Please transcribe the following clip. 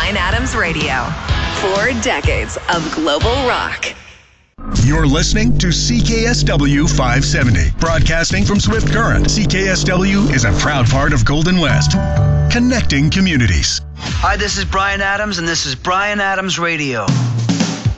Bryan Adams Radio. 4 decades of global rock. You're listening to CKSW 570, broadcasting from Swift Current. CKSW is a proud part of Golden West, connecting communities. Hi, this is Bryan Adams, and this is Bryan Adams Radio.